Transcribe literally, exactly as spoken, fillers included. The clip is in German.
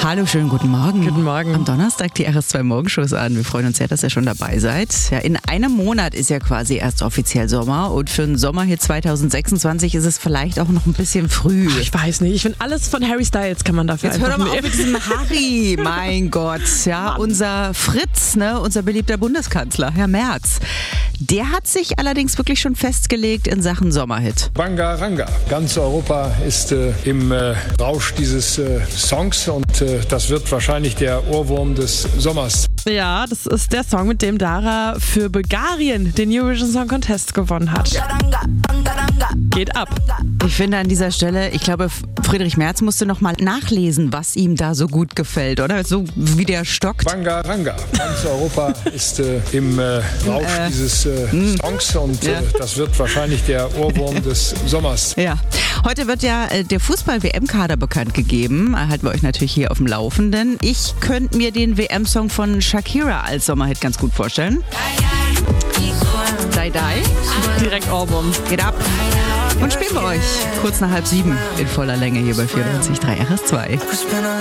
Hallo, schönen guten Morgen. Guten Morgen. Am Donnerstag die R S zwei Morgenshows an. Wir freuen uns sehr, dass ihr schon dabei seid. Ja, in einem Monat ist ja quasi erst offiziell Sommer und für einen Sommerhit zwanzig sechsundzwanzig ist es vielleicht auch noch ein bisschen früh. Ach, ich weiß nicht. Ich finde, alles von Harry Styles kann man dafür Jetzt hör einfach doch mal nehmen. auf mit diesem Harry. Mein Gott. Ja, Mann. unser Fritz, ne, unser beliebter Bundeskanzler, Herr Merz. Der hat sich allerdings wirklich schon festgelegt in Sachen Sommerhit. Bangaranga. Ganz Europa ist äh, im äh, Rausch dieses äh, Songs und äh, das wird wahrscheinlich der Ohrwurm des Sommers. Ja, das ist der Song, mit dem Dara für Bulgarien den Eurovision Song Contest gewonnen hat. Geht ab. Ich finde an dieser Stelle, ich glaube, Friedrich Merz musste noch mal nachlesen, was ihm da so gut gefällt, oder? So wie der stockt. Bangaranga. Ganz Europa ist äh, im äh, Rausch äh, dieses äh, Songs und äh, ja. das wird wahrscheinlich der Ohrwurm des Sommers. Ja, heute wird ja äh, der Fußball-W M-Kader bekannt gegeben. Äh, halten wir euch natürlich hier auf dem Laufenden. Ich könnte mir den W M-Song von Shakira als Sommerhit ganz gut vorstellen. Die Die. Direkt Ohrwurm. Geht ab. Und spielen wir euch kurz nach halb sieben in voller Länge hier bei vierundneunzig Komma drei R S zwei.